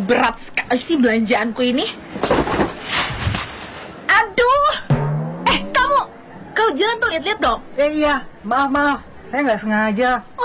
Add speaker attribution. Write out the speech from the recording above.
Speaker 1: berat sekali sih belanjaanku ini. Aduh. Kamu kalau jalan tuh lihat-lihat dong.
Speaker 2: Iya, maaf. Saya nggak sengaja.